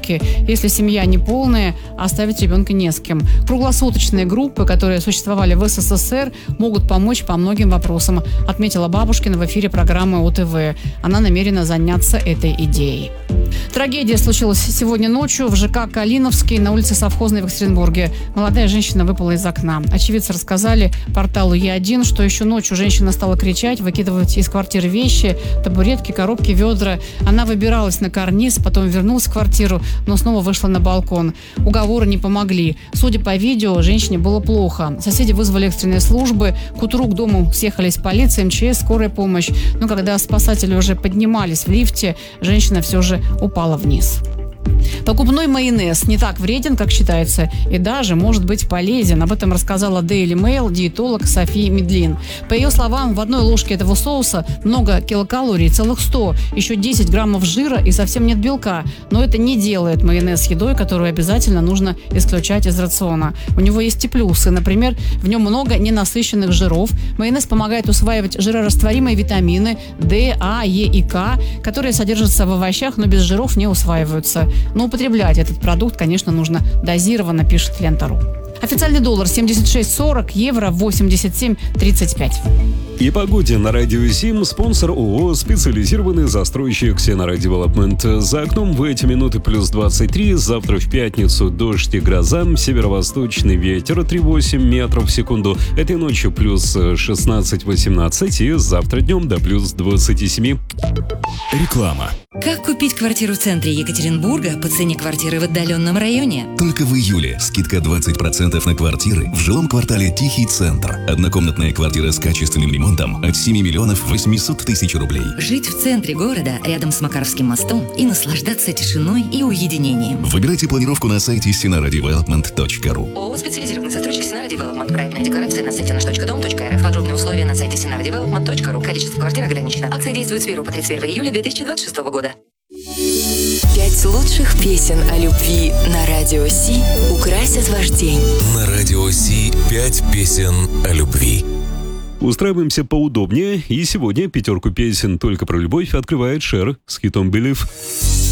подростки. Если семья неполная, оставить ребенка не с кем. Круглосуточные группы, которые существовали в СССР, могут помочь по многим вопросам, отметила Бабушкина в эфире программы ОТВ. Она намерена заняться этой идеей. Трагедия случилась сегодня ночью в ЖК «Калиновский» на улице Совхозной в Екатеринбурге. Молодая женщина выпала из окна. Очевидцы рассказали порталу Е1, что еще ночью женщина стала кричать, выкидывать из квартиры вещи, табуретки, коробки, ведра. Она выбиралась на карниз, потом вернулась в квартиру, но снова вышла на балкон. Уговоры не помогли. Судя по видео, женщине было плохо. Соседи вызвали экстренные службы. К утру к дому съехались полиция, МЧС, скорая помощь. Но когда спасатели уже поднимались в лифте, женщина все же упала вниз. Покупной майонез не так вреден, как считается, и даже может быть полезен. Об этом рассказала Daily Mail диетолог София Медлин. По ее словам, в одной ложке этого соуса много килокалорий, целых 100, еще 10 граммов жира и совсем нет белка. Но это не делает майонез едой, которую обязательно нужно исключать из рациона. У него есть и плюсы. Например, в нем много ненасыщенных жиров. Майонез помогает усваивать жирорастворимые витамины D, А, Е и К, которые содержатся в овощах, но без жиров не усваиваются. Но употреблять этот продукт, конечно, нужно дозированно, пишет Лента.ру. Официальный доллар 76.40, евро 87.35. И погоде на Радио 7 спонсор ООО «Специализированный застройщик Синара Девелопмент». За окном в эти минуты плюс 23, завтра в пятницу дождь и гроза, северо-восточный ветер 3,8 метров в секунду, этой ночью плюс 16-18 и завтра днем до плюс 27. Реклама. Как купить квартиру в центре Екатеринбурга по цене квартиры в отдаленном районе? Только в июле скидка 20% на квартиры в жилом квартале «Тихий центр». Однокомнатная квартира с качественным ремонтом от 7 миллионов 800 тысяч рублей. Жить в центре города, рядом с Макаровским мостом, и наслаждаться тишиной и уединением. Выбирайте планировку на сайте sinaradevelopment.ru. ООО «Специализированный застройщик Синара Девелопмент». Проектная декларация на сайте nаш.дом.рф. Подробные условия на сайте sinaradevelopment.ru. Количество квартир ограничено. Акция действует с 1 по 31 июля 2026 года. 5 лучших песен о любви на Радио Си украсят ваш день. На Радио Си 5 песен о любви. Устраиваемся поудобнее, и сегодня 5 песен только про любовь открывает Шер с хитом «Believe».